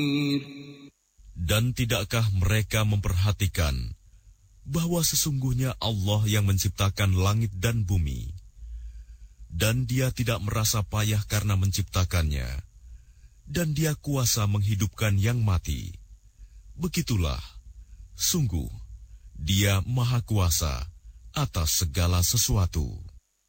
Dan tidakkah mereka memperhatikan bahwa sesungguhnya Allah yang menciptakan langit dan bumi, dan Dia tidak merasa payah karena menciptakannya, dan Dia kuasa menghidupkan yang mati. Begitulah, sungguh Dia Maha Kuasa atas segala sesuatu.